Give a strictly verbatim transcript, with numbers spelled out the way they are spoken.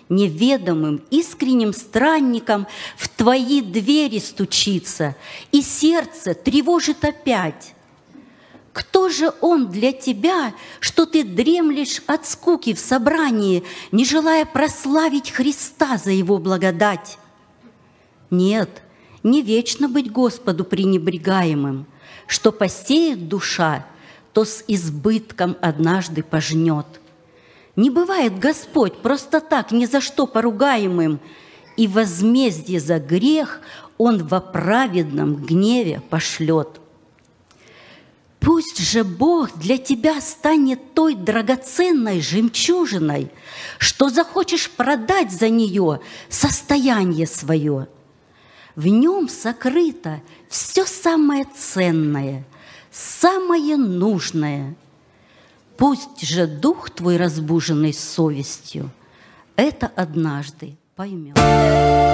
неведомым, искренним странником в твои двери стучится, и сердце тревожит опять. Кто же он для тебя, что ты дремлешь от скуки в собрании, не желая прославить Христа за Его благодать? Нет, не вечно быть Господу пренебрегаемым, что посеет душа, то с избытком однажды пожнет. Не бывает Господь просто так ни за что поругаемым, и возмездие за грех Он во праведном гневе пошлет. Пусть же Бог для тебя станет той драгоценной жемчужиной, что захочешь продать за нее состояние свое. В нем сокрыто все самое ценное, самое нужное. Пусть же дух твой, разбуженный совестью, это однажды поймет.